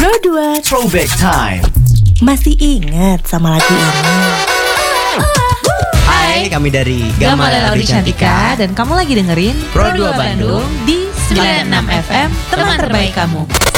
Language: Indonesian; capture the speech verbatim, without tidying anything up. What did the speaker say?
Pro dua Throwback Time. Masih ingat sama lagu ini? Hai, kami dari Gama Lauri Cantika dan kamu lagi dengerin Pro dua Bandung di sembilan puluh enam F M, teman terbaik kamu.